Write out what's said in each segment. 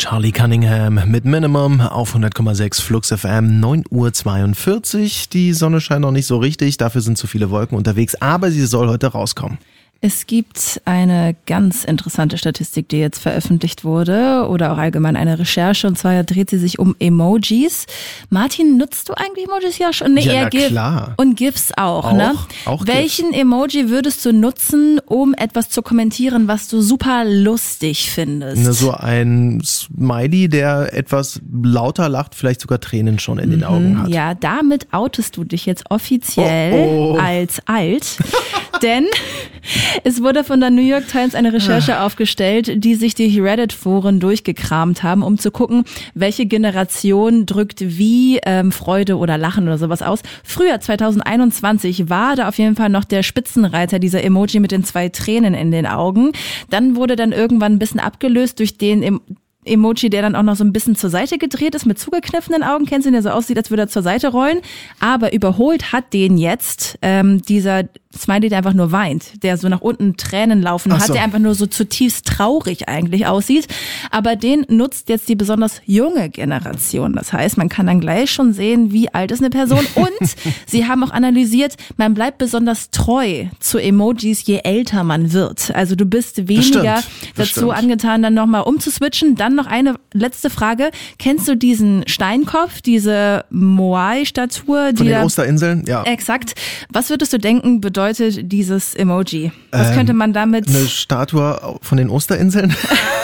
Charlie Cunningham mit Minimum auf 100,6 Flux FM, 9:42 Uhr. Die Sonne scheint noch nicht so richtig, dafür sind zu viele Wolken unterwegs, aber sie soll heute rauskommen. Es gibt eine ganz interessante Statistik, die jetzt veröffentlicht wurde oder auch allgemein eine Recherche, und zwar dreht sie sich um Emojis. Martin, nutzt du eigentlich Emojis ja schon? Nee, ja, eher GIF klar. Und GIFs auch, ne? Auch Welchen GIFs. Emoji würdest du nutzen, um etwas zu kommentieren, was du super lustig findest? So ein Smiley, der etwas lauter lacht, vielleicht sogar Tränen schon in den Augen hat. Ja, damit outest du dich jetzt offiziell als alt, denn es wurde von der New York Times eine Recherche aufgestellt, die sich die Reddit-Foren durchgekramt haben, um zu gucken, welche Generation drückt wie Freude oder Lachen oder sowas aus. Früher, 2021, war da auf jeden Fall noch der Spitzenreiter, dieser Emoji mit den 2 Tränen in den Augen. Dann wurde dann irgendwann ein bisschen abgelöst durch den Emoji, der dann auch noch so ein bisschen zur Seite gedreht ist, mit zugekniffenen Augen. Kennst du den, der so aussieht, als würde er zur Seite rollen? Aber überholt hat den jetzt dieser Smiley, der einfach nur weint, der so nach unten Tränen laufen hat, der einfach nur so zutiefst traurig eigentlich aussieht. Aber den nutzt jetzt die besonders junge Generation. Das heißt, man kann dann gleich schon sehen, wie alt ist eine Person. Und sie haben auch analysiert, man bleibt besonders treu zu Emojis, je älter man wird. Also du bist weniger dazu angetan, dann nochmal umzuswitchen. Dann noch eine letzte Frage. Kennst du diesen Steinkopf, diese Moai-Statue? Von den Osterinseln? Ja. Exakt. Was würdest du denken, bedeutet dieses Emoji? Was könnte man damit... Eine Statue von den Osterinseln?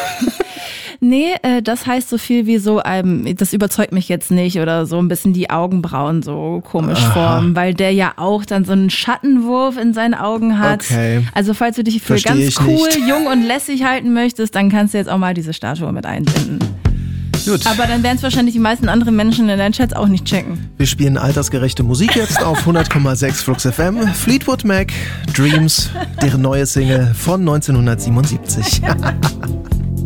Nee, das heißt so viel wie so, das überzeugt mich jetzt nicht, oder so ein bisschen die Augenbrauen so komisch formen, weil der ja auch dann so einen Schattenwurf in seinen Augen hat. Okay. Also falls du dich für ganz cool, jung und lässig halten möchtest, dann kannst du jetzt auch mal diese Statue mit einbinden. Gut. Aber dann werden es wahrscheinlich die meisten anderen Menschen in deinen Chats auch nicht checken. Wir spielen altersgerechte Musik jetzt auf 100,6 Flux FM. Fleetwood Mac, Dreams, deren neue Single von 1977.